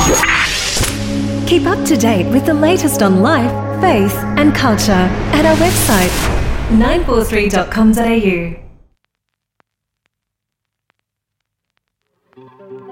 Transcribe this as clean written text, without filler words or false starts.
Keep up to date with the latest on life, faith and culture at our website 943.com.au.